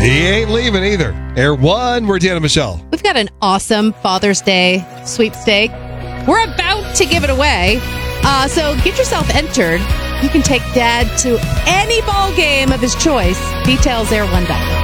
He ain't leaving either. Air One, we're Deanna Michelle. We've got an awesome Father's Day sweepstake. We're about to give it away. So get yourself entered. You can take Dad to any ball game of his choice. Details Air1.com.